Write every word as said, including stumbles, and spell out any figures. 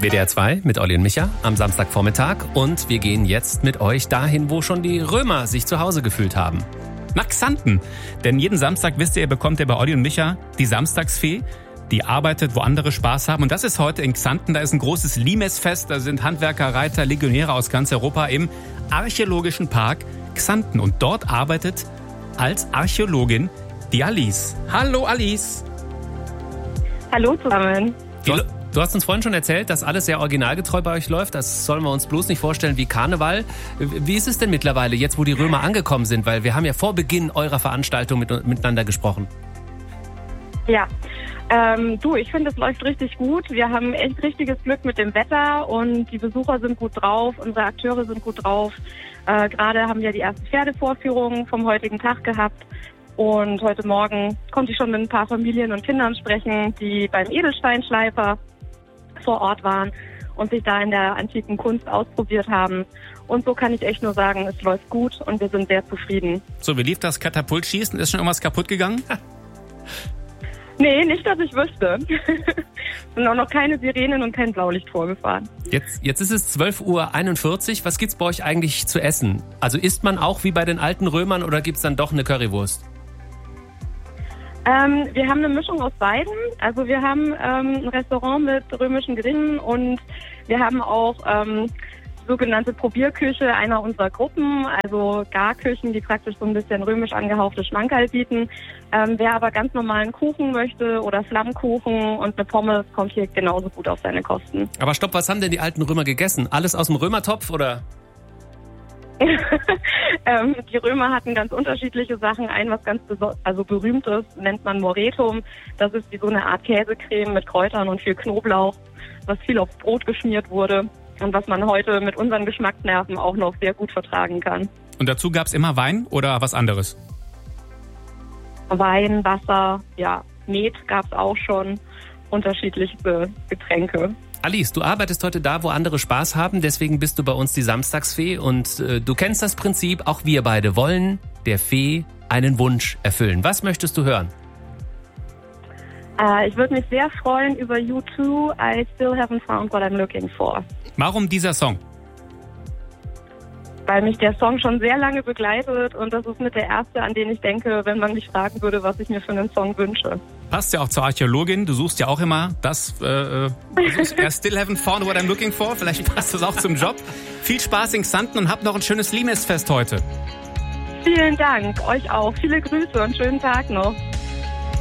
W D R zwei mit Olli und Micha am Samstagvormittag. Und wir gehen jetzt mit euch dahin, wo schon die Römer sich zu Hause gefühlt haben. Nach Xanten. Denn jeden Samstag, wisst ihr, bekommt ihr bei Olli und Micha die Samstagsfee. Die arbeitet, wo andere Spaß haben. Und das ist heute in Xanten. Da ist ein großes Limesfest. Da sind Handwerker, Reiter, Legionäre aus ganz Europa im Archäologischen Park Xanten. Und dort arbeitet als Archäologin die Alice. Hallo Alice. Hallo zusammen. Du, du hast uns vorhin schon erzählt, dass alles sehr originalgetreu bei euch läuft. Das sollen wir uns bloß nicht vorstellen wie Karneval. Wie ist es denn mittlerweile, jetzt wo die Römer angekommen sind? Weil wir haben ja vor Beginn eurer Veranstaltung mit, miteinander gesprochen. Ja, ähm, du, ich finde, es läuft richtig gut. Wir haben echt richtiges Glück mit dem Wetter und die Besucher sind gut drauf, unsere Akteure sind gut drauf. Äh, gerade haben wir die erste Pferdevorführung vom heutigen Tag gehabt. Und heute Morgen konnte ich schon mit ein paar Familien und Kindern sprechen, die beim Edelsteinschleifer vor Ort waren und sich da in der antiken Kunst ausprobiert haben. Und so kann ich echt nur sagen, es läuft gut und wir sind sehr zufrieden. So, wie lief das Katapultschießen? Ist schon irgendwas kaputt gegangen? Nee, nicht, dass ich wüsste. Es sind auch noch keine Sirenen und kein Blaulicht vorgefahren. Jetzt, jetzt ist es zwölf Uhr einundvierzig. Was gibt's bei euch eigentlich zu essen? Also isst man auch wie bei den alten Römern oder gibt's dann doch eine Currywurst? Ähm, wir haben eine Mischung aus beiden. Also wir haben ähm, ein Restaurant mit römischen Gerichten und wir haben auch ähm, sogenannte Probierküche einer unserer Gruppen, also Garküchen, die praktisch so ein bisschen römisch angehauchte Schmankerl bieten. Ähm, wer aber ganz normalen Kuchen möchte oder Flammkuchen und eine Pommes, kommt hier genauso gut auf seine Kosten. Aber stopp, was haben denn die alten Römer gegessen? Alles aus dem Römertopf oder? ähm, die Römer hatten ganz unterschiedliche Sachen. Ein, was ganz beso- also berühmt ist, nennt man Moretum. Das ist wie so eine Art Käsecreme mit Kräutern und viel Knoblauch, was viel aufs Brot geschmiert wurde und was man heute mit unseren Geschmacksnerven auch noch sehr gut vertragen kann. Und dazu gab es immer Wein oder was anderes? Wein, Wasser, ja, Met gab es auch schon, unterschiedliche Getränke. Alice, du arbeitest heute da, wo andere Spaß haben, deswegen bist du bei uns die Samstagsfee und äh, du kennst das Prinzip, auch wir beide wollen der Fee einen Wunsch erfüllen. Was möchtest du hören? Äh, ich würde mich sehr freuen über U two, I Still Haven't Found What I'm Looking For. Warum dieser Song? Weil mich der Song schon sehr lange begleitet und das ist mit der erste, an den ich denke, wenn man mich fragen würde, was ich mir für einen Song wünsche. Passt ja auch zur Archäologin, du suchst ja auch immer das, äh, I still haven't found what I'm looking for, vielleicht passt das auch zum Job. Viel Spaß in Xanten und habt noch ein schönes Limesfest heute. Vielen Dank, euch auch. Viele Grüße und schönen Tag noch.